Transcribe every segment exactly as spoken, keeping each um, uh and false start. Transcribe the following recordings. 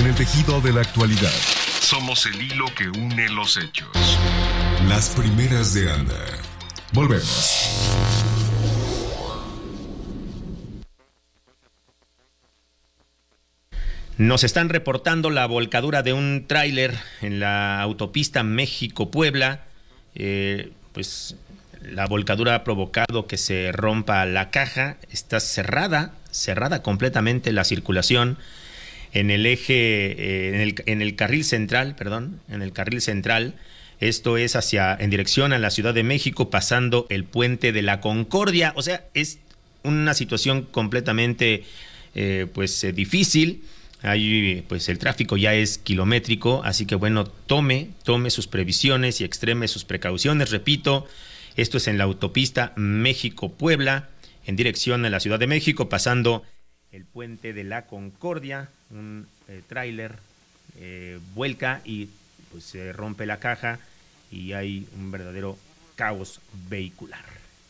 el tejido de la actualidad. Somos el hilo que une los hechos. Las primeras de Anda. Volvemos. Nos están reportando la volcadura de un tráiler en la autopista México-Puebla. Eh, pues la volcadura ha provocado que se rompa la caja. Está cerrada, cerrada completamente la circulación en el eje, eh, en el, en el carril central, perdón, en el carril central. Esto es hacia, en dirección a la Ciudad de México, pasando el puente de la Concordia. O sea, es una situación completamente, eh, pues, eh, difícil. Ahí, pues, el tráfico ya es kilométrico, así que bueno, tome, tome sus previsiones y extreme sus precauciones. Repito, esto es en la autopista México-Puebla, en dirección a la Ciudad de México, pasando el puente de la Concordia. Un eh, tráiler eh, vuelca y pues se rompe la caja y hay un verdadero caos vehicular.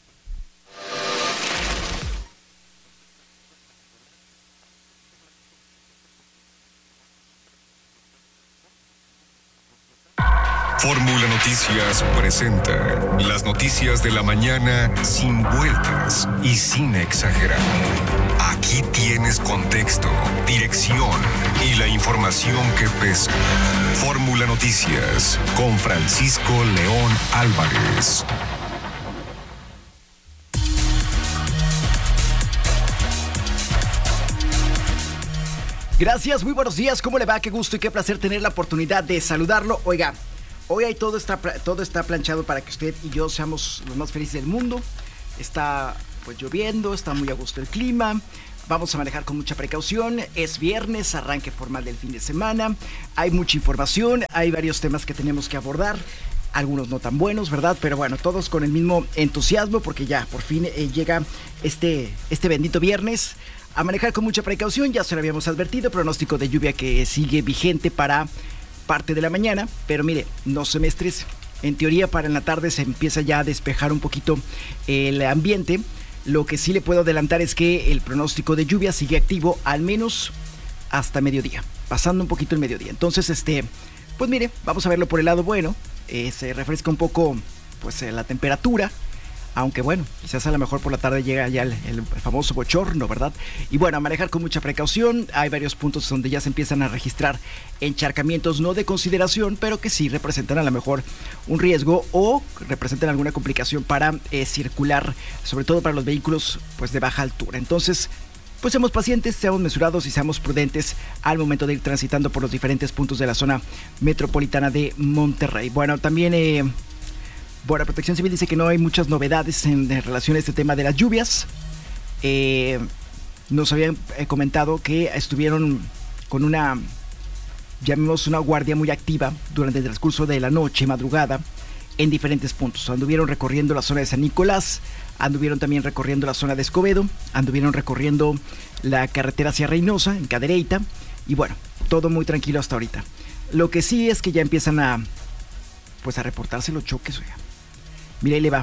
Fórmula Noticias presenta las noticias de la mañana sin vueltas y sin exagerar. Aquí tienes contexto, dirección y la información que pesa. Fórmula Noticias con Francisco León Álvarez. Gracias, muy buenos días. ¿Cómo le va? Qué gusto y qué placer tener la oportunidad de saludarlo. Oiga, hoy hay todo está, todo está planchado para que usted y yo seamos los más felices del mundo. Está pues lloviendo, está muy a gusto el clima. Vamos a manejar con mucha precaución. Es viernes, arranque formal del fin de semana. Hay mucha información, hay varios temas que tenemos que abordar. Algunos no tan buenos, ¿verdad? Pero bueno, todos con el mismo entusiasmo porque ya por fin eh, llega este, este bendito viernes. A manejar con mucha precaución, ya se lo habíamos advertido, pronóstico de lluvia que sigue vigente para parte de la mañana, pero mire, no se me estrese. En teoría para en la tarde se empieza ya a despejar un poquito el ambiente. Lo que sí le puedo adelantar es que el pronóstico de lluvia sigue activo al menos hasta mediodía, pasando un poquito el mediodía. Entonces, este, pues mire, vamos a verlo por el lado bueno. Eh, se refresca un poco pues la temperatura. Aunque bueno, quizás a lo mejor por la tarde llega ya el, el famoso bochorno, ¿verdad? Y bueno, a manejar con mucha precaución. Hay varios puntos donde ya se empiezan a registrar encharcamientos no de consideración, pero que sí representan a lo mejor un riesgo o representan alguna complicación para eh, circular, sobre todo para los vehículos pues de baja altura. Entonces, pues seamos pacientes, seamos mesurados y seamos prudentes al momento de ir transitando por los diferentes puntos de la zona metropolitana de Monterrey. Bueno, también... Eh, Bueno, Protección Civil dice que no hay muchas novedades en, en relación a este tema de las lluvias. Eh, nos habían eh, comentado que estuvieron con una, llamemos una guardia muy activa durante el transcurso de la noche, madrugada, en diferentes puntos. Anduvieron recorriendo la zona de San Nicolás, anduvieron también recorriendo la zona de Escobedo, anduvieron recorriendo la carretera hacia Reynosa, en Cadereyta, y bueno, todo muy tranquilo hasta ahorita. Lo que sí es que ya empiezan a, pues a reportarse los choques, oiga. Mira, ahí le va.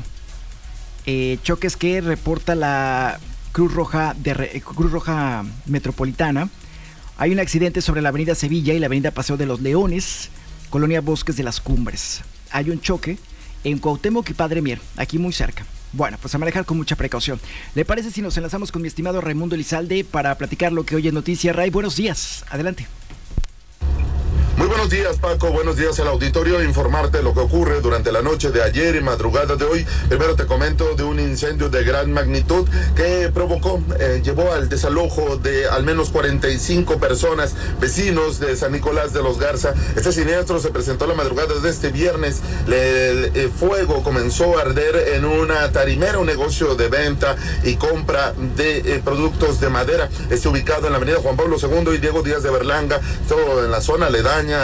Eh, choques que reporta la Cruz Roja de Re- Cruz Roja Metropolitana. Hay un accidente sobre la avenida Sevilla y la avenida Paseo de los Leones, colonia Bosques de las Cumbres. Hay un choque en Cuauhtémoc y Padre Mier, aquí muy cerca. Bueno, pues a manejar con mucha precaución. ¿Le parece si nos enlazamos con mi estimado Raimundo Elizalde para platicar lo que hoy es noticia? Ray, buenos días. Adelante. Muy buenos días, Paco, buenos días al auditorio. Informarte lo que ocurre durante la noche de ayer y madrugada de hoy. Primero te comento de un incendio de gran magnitud que provocó, eh, llevó al desalojo de al menos cuarenta y cinco personas, vecinos de San Nicolás de los Garza. Este siniestro se presentó la madrugada de este viernes. El, el fuego comenzó a arder en una tarimera, un negocio de venta y compra de eh, productos de madera. Está ubicado en la avenida Juan Pablo segundo y Diego Díaz de Berlanga, todo en la zona aledaña a la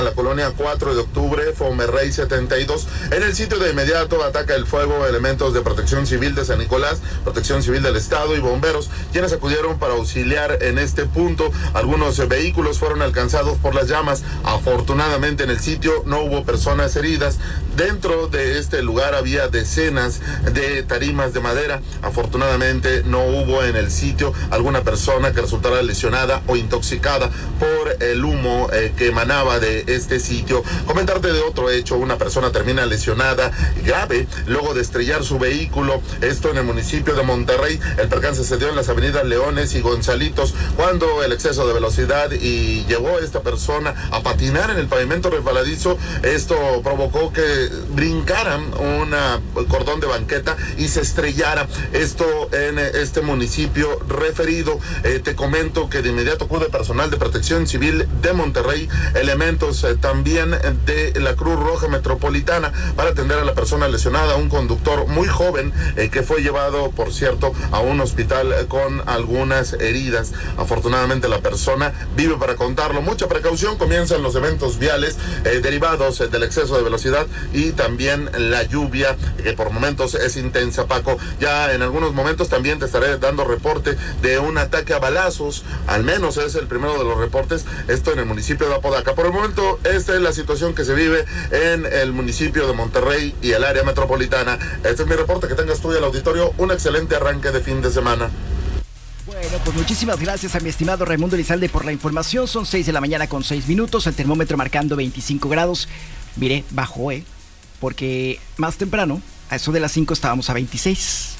la colonia cuatro de octubre, Fomerrey setenta y dos. En el sitio de inmediato ataca el fuego elementos de Protección Civil de San Nicolás, Protección Civil del Estado y bomberos, quienes acudieron para auxiliar en este punto. Algunos eh, vehículos fueron alcanzados por las llamas. Afortunadamente en el sitio no hubo personas heridas. Dentro de este lugar había decenas de tarimas de madera. Afortunadamente no hubo en el sitio alguna persona que resultara lesionada o intoxicada por el humo eh, que emanaba de este sitio. Comentarte de otro hecho: una persona termina lesionada grave luego de estrellar su vehículo, esto en el municipio de Monterrey. El percance se dio en las avenidas Leones y Gonzalitos, cuando el exceso de velocidad y llegó esta persona a patinar en el pavimento resbaladizo. Esto provocó que brincaran un cordón de banqueta y se estrellara, esto en este municipio referido. Eh, te comento que de inmediato acude personal de Protección Civil de Monterrey, elementos eh, también de la Cruz Roja Metropolitana, para atender a la persona lesionada, un conductor muy joven eh, que fue llevado, por cierto, a un hospital eh, con algunas heridas. Afortunadamente la persona vive para contarlo. Mucha precaución, comienzan los eventos viales eh, derivados eh, del exceso de velocidad y también la lluvia, que por momentos es intensa, Paco. Ya en algunos momentos también te estaré dando reporte de un ataque a balazos, al menos es el primero de los reportes, esto en el municipio de Apodaca. Por el momento, esta es la situación que se vive en el municipio de Monterrey y el área metropolitana. Este es mi reporte. Que tengas tú y el auditorio un excelente arranque de fin de semana. Bueno, pues muchísimas gracias a mi estimado Raimundo Elizalde por la información. Son seis de la mañana con seis minutos, el termómetro marcando veinticinco grados. Mire, bajó, ¿eh? Porque más temprano, a eso de las cinco, estábamos a veintiséis.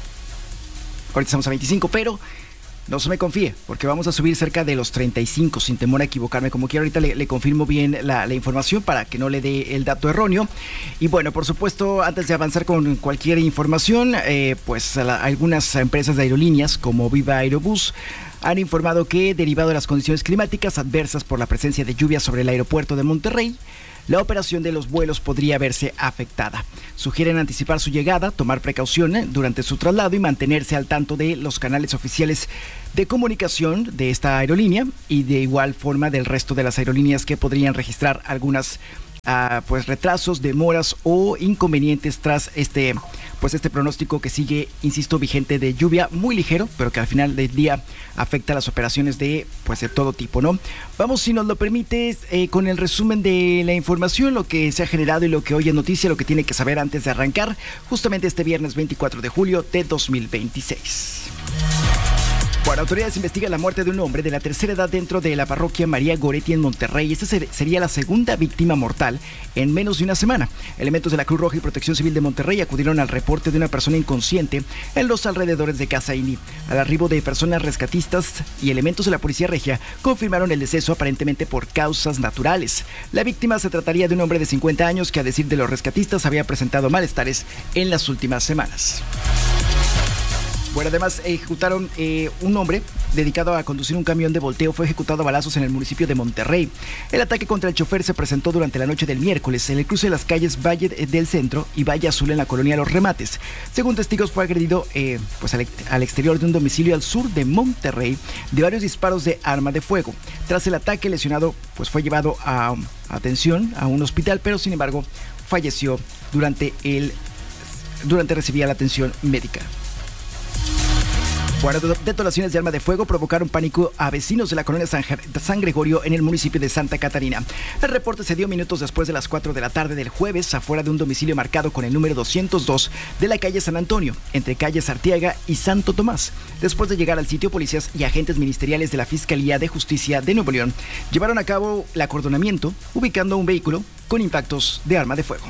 Ahorita estamos a veinticinco, pero no se me confíe, porque vamos a subir cerca de los treinta y cinco, sin temor a equivocarme. Como quiera, ahorita le, le confirmo bien la, la información para que no le dé el dato erróneo. Y bueno, por supuesto, antes de avanzar con cualquier información, eh, pues la, algunas empresas de aerolíneas, como Viva Aerobús, han informado que, derivado de las condiciones climáticas adversas por la presencia de lluvia sobre el aeropuerto de Monterrey, la operación de los vuelos podría verse afectada. Sugieren anticipar su llegada, tomar precauciones durante su traslado y mantenerse al tanto de los canales oficiales de comunicación de esta aerolínea y de igual forma del resto de las aerolíneas que podrían registrar algunas uh, pues retrasos, demoras o inconvenientes tras este pues este pronóstico que sigue, insisto, vigente, de lluvia muy ligero, pero que al final del día afecta las operaciones de pues de todo tipo, ¿no? Vamos, si nos lo permites, eh, con el resumen de la información, lo que se ha generado y lo que hoy es noticia, lo que tiene que saber antes de arrancar, justamente este viernes veinticuatro de julio de dos mil veintiséis. Bueno, autoridades investigan la muerte de un hombre de la tercera edad dentro de la parroquia María Goretti en Monterrey. Esta sería la segunda víctima mortal en menos de una semana. Elementos de la Cruz Roja y Protección Civil de Monterrey acudieron al reporte de una persona inconsciente en los alrededores de Casa Indi. Al arribo de personas rescatistas y elementos de la Policía Regia confirmaron el deceso aparentemente por causas naturales. La víctima se trataría de un hombre de cincuenta años que, a decir de los rescatistas, había presentado malestares en las últimas semanas. Bueno, además ejecutaron eh, un hombre dedicado a conducir un camión de volteo, fue ejecutado a balazos en el municipio de Monterrey. El ataque contra el chofer se presentó durante la noche del miércoles en el cruce de las calles Valle del Centro y Valle Azul en la colonia Los Remates. Según testigos, fue agredido eh, pues al, al exterior de un domicilio al sur de Monterrey de varios disparos de arma de fuego. Tras el ataque, el lesionado pues fue llevado a, a atención a un hospital, pero sin embargo falleció durante el durante recibía la atención médica. Bueno, detonaciones de arma de fuego provocaron pánico a vecinos de la colonia San, San Gregorio en el municipio de Santa Catarina. El reporte se dio minutos después de las cuatro de la tarde del jueves, afuera de un domicilio marcado con el número doscientos dos de la calle San Antonio, entre calles Arteaga y Santo Tomás. Después de llegar al sitio, policías y agentes ministeriales de la Fiscalía de Justicia de Nuevo León llevaron a cabo el acordonamiento, ubicando un vehículo con impactos de arma de fuego.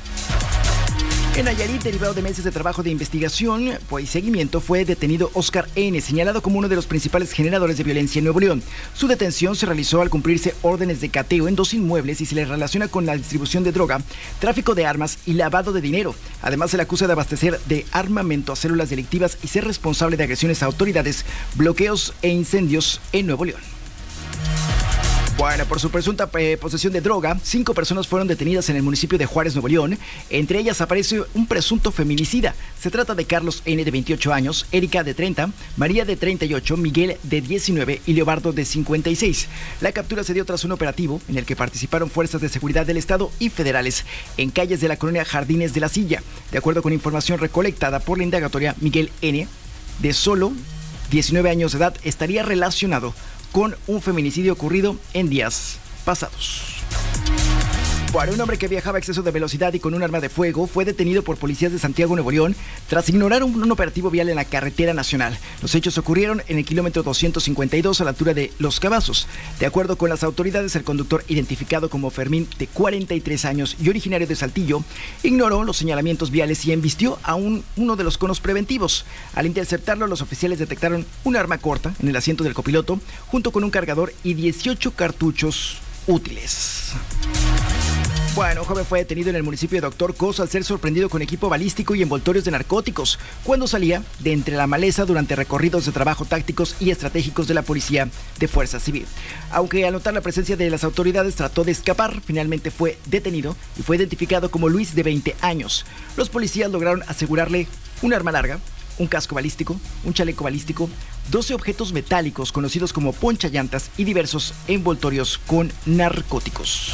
En Nayarit, derivado de meses de trabajo de investigación pues, y seguimiento, fue detenido Oscar N., señalado como uno de los principales generadores de violencia en Nuevo León. Su detención se realizó al cumplirse órdenes de cateo en dos inmuebles y se le relaciona con la distribución de droga, tráfico de armas y lavado de dinero. Además, se le acusa de abastecer de armamento a células delictivas y ser responsable de agresiones a autoridades, bloqueos e incendios en Nuevo León. Bueno, por su presunta eh, posesión de droga, cinco personas fueron detenidas en el municipio de Juárez, Nuevo León. Entre ellas aparece un presunto feminicida. Se trata de Carlos N., de veintiocho años, Erika, de treinta, María, de treinta y ocho, Miguel, de diecinueve y Leobardo, de cincuenta y seis. La captura se dio tras un operativo en el que participaron fuerzas de seguridad del Estado y federales en calles de la colonia Jardines de la Silla. De acuerdo con información recolectada por la indagatoria, Miguel N., de solo diecinueve años de edad, estaría relacionado con un feminicidio ocurrido en días pasados. Bueno, un hombre que viajaba a exceso de velocidad y con un arma de fuego fue detenido por policías de Santiago, Nuevo León, tras ignorar un, un operativo vial en la carretera nacional. Los hechos ocurrieron en el kilómetro doscientos cincuenta y dos a la altura de Los Cavazos. De acuerdo con las autoridades, el conductor, identificado como Fermín, de cuarenta y tres años y originario de Saltillo, ignoró los señalamientos viales y embistió a un, uno de los conos preventivos. Al interceptarlo, los oficiales detectaron un arma corta en el asiento del copiloto, junto con un cargador y dieciocho cartuchos útiles. Bueno, un joven fue detenido en el municipio de Doctor Cos al ser sorprendido con equipo balístico y envoltorios de narcóticos cuando salía de entre la maleza durante recorridos de trabajo tácticos y estratégicos de la Policía de Fuerza Civil. Aunque al notar la presencia de las autoridades trató de escapar, finalmente fue detenido y fue identificado como Luis, de veinte años. Los policías lograron asegurarle un arma larga, un casco balístico, un chaleco balístico, doce objetos metálicos conocidos como ponchallantas y diversos envoltorios con narcóticos.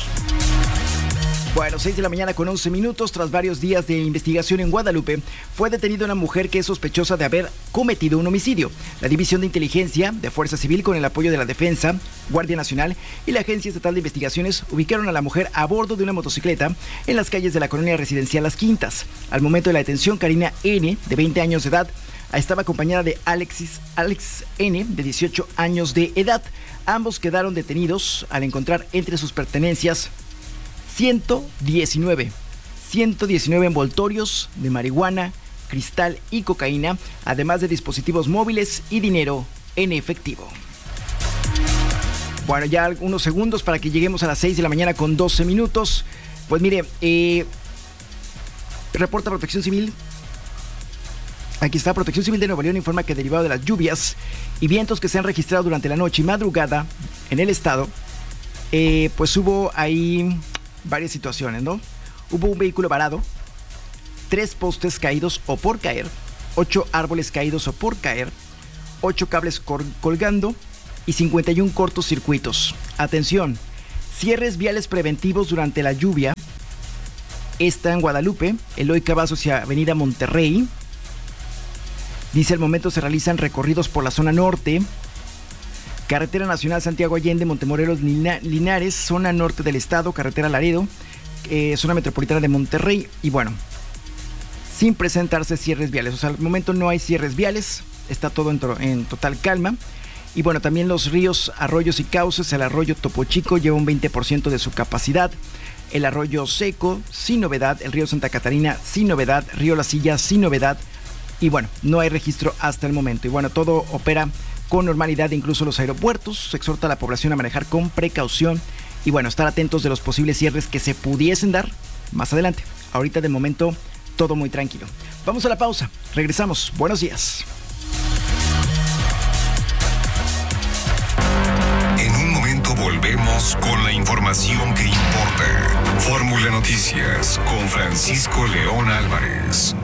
Bueno, seis de la mañana con once minutos, tras varios días de investigación en Guadalupe, fue detenida una mujer que es sospechosa de haber cometido un homicidio. La División de Inteligencia de Fuerza Civil, con el apoyo de la Defensa, Guardia Nacional y la Agencia Estatal de Investigaciones, ubicaron a la mujer a bordo de una motocicleta en las calles de la colonia residencial Las Quintas. Al momento de la detención, Karina N., de veinte años de edad, estaba acompañada de Alexis, Alex N., de dieciocho años de edad. Ambos quedaron detenidos al encontrar entre sus pertenencias ciento diecinueve envoltorios de marihuana, cristal y cocaína, además de dispositivos móviles y dinero en efectivo. Bueno, ya unos segundos para que lleguemos a las seis de la mañana con doce minutos. Pues mire, eh, reporta Protección Civil. Aquí está, Protección Civil de Nuevo León informa que derivado de las lluvias y vientos que se han registrado durante la noche y madrugada en el estado, eh, pues hubo ahí varias situaciones, ¿no? Hubo un vehículo varado, tres postes caídos o por caer, ocho árboles caídos o por caer, ocho cables col- colgando y cincuenta y uno cortocircuitos. Atención, cierres viales preventivos durante la lluvia. Está en Guadalupe, Eloy Cavazos y Avenida Monterrey. Dice, al momento se realizan recorridos por la zona norte, Carretera Nacional Santiago Allende, Montemorelos, Linares, zona norte del estado, Carretera Laredo, eh, zona metropolitana de Monterrey, y bueno, sin presentarse cierres viales. O sea, al momento no hay cierres viales, está todo en, to- en total calma. Y bueno, también los ríos, arroyos y cauces. El arroyo Topo Chico lleva un veinte por ciento de su capacidad. El arroyo Seco, sin novedad. El río Santa Catarina, sin novedad. Río La Silla, sin novedad. Y bueno, no hay registro hasta el momento. Y bueno, todo opera con normalidad, incluso los aeropuertos. Se exhorta a la población a manejar con precaución y bueno, estar atentos de los posibles cierres que se pudiesen dar más adelante. Ahorita de momento todo muy tranquilo. Vamos a la pausa, regresamos. Buenos días. En un momento volvemos con la información que importa. Fórmula Noticias con Francisco León Álvarez.